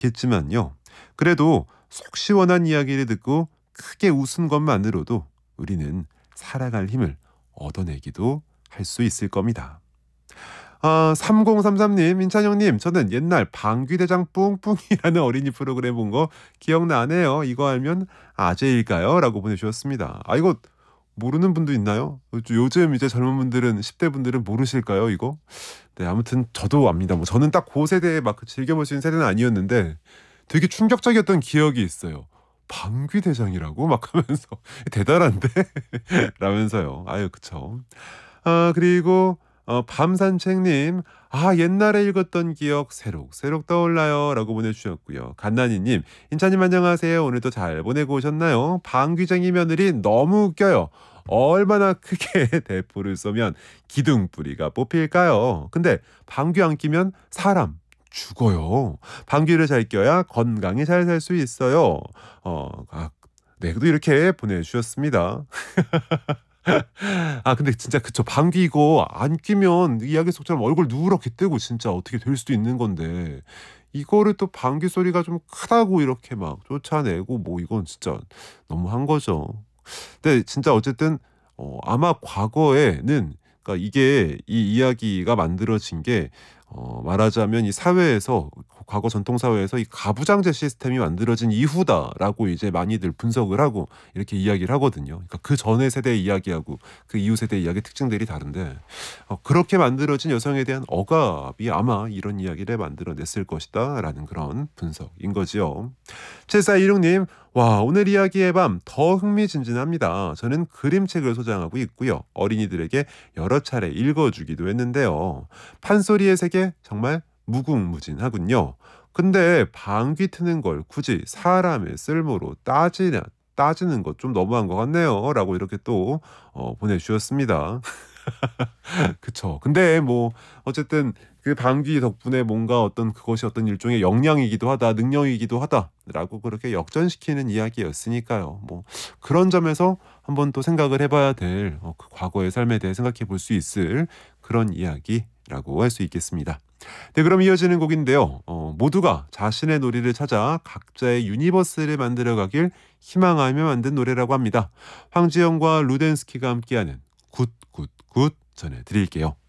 겠지만요. 그래도 속 시원한 이야기를 듣고 크게 웃은 것만으로도 우리는 살아갈 힘을 얻어내기도 할 수 있을 겁니다. 3033님, 인찬형님, 저는 옛날 방귀대장 뿡뿡이라는 어린이 프로그램 본 거 기억나네요. 이거 알면 아재일까요? 라고 보내주셨습니다. 이거 모르는 분도 있나요? 요즘 이제 젊은 분들은, 10대 분들은 모르실까요, 이거? 네, 아무튼 저도 압니다. 뭐 저는 딱 그 세대에 막 즐겨볼 수 있는 세대는 아니었는데 되게 충격적이었던 기억이 있어요. 방귀대장이라고? 막 하면서 대단한데? 라면서요. 아유, 그쵸. 그리고 밤산책님, 옛날에 읽었던 기억 새록새록 떠올라요. 라고 보내주셨고요. 갓나니님, 인차님 안녕하세요. 오늘도 잘 보내고 오셨나요? 방귀쟁이 며느리 너무 웃겨요. 얼마나 크게 대포를 쏘면 기둥뿌리가 뽑힐까요? 근데 방귀 안 끼면 사람 죽어요. 방귀를 잘 껴야 건강히 잘 살 수 있어요. 네, 또 이렇게 보내주셨습니다. 근데 진짜 그쵸. 방귀 이거 안 끼면 이야기 속처럼 얼굴 누렇게 뜨고 진짜 어떻게 될 수도 있는 건데 이거를 또 방귀 소리가 좀 크다고 이렇게 막 쫓아내고 뭐 이건 진짜 너무한 거죠. 근데 진짜 어쨌든 아마 과거에는 그러니까 이게 이 이야기가 만들어진 게 말하자면 이 사회에서 과거 전통 사회에서 이 가부장제 시스템이 만들어진 이후다라고 이제 많이들 분석을 하고 이렇게 이야기를 하거든요. 그러니까 그 전의 세대의 이야기하고 그 이후 세대의 이야기 특징들이 다른데 그렇게 만들어진 여성에 대한 억압이 아마 이런 이야기를 만들어냈을 것이다라는 그런 분석인 거지요. 7416님, 와, 오늘 이야기의 밤 더 흥미진진합니다. 저는 그림책을 소장하고 있고요. 어린이들에게 여러 차례 읽어주기도 했는데요. 판소리의 세계 정말 무궁무진하군요. 근데 방귀 트는 걸 굳이 사람의 쓸모로 따지는 것 좀 너무한 것 같네요. 라고 이렇게 또 보내주셨습니다. 그쵸. 근데 뭐 어쨌든 그 방귀 덕분에 뭔가 어떤 그것이 어떤 일종의 역량이기도 하다, 능력이기도 하다라고 그렇게 역전시키는 이야기였으니까요. 뭐 그런 점에서 한번 또 생각을 해봐야 될 그 과거의 삶에 대해 생각해 볼 수 있을 그런 이야기라고 할 수 있겠습니다. 네, 그럼 이어지는 곡인데요. 모두가 자신의 놀이를 찾아 각자의 유니버스를 만들어가길 희망하며 만든 노래라고 합니다. 황지영과 루덴스키가 함께하는 굿굿굿 전해드릴게요.